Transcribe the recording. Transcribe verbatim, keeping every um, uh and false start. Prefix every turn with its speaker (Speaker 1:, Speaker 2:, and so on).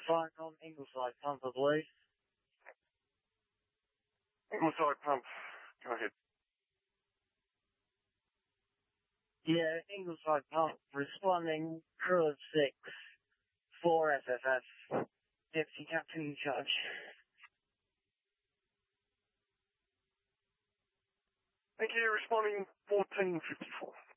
Speaker 1: Fire on Ingleside pump, I believe.
Speaker 2: Ingleside pump. Go ahead.
Speaker 1: Yeah, Ingleside pump, responding, crew of six, four F F F, deputy captain in charge.
Speaker 2: Thank you, responding fourteen fifty-four.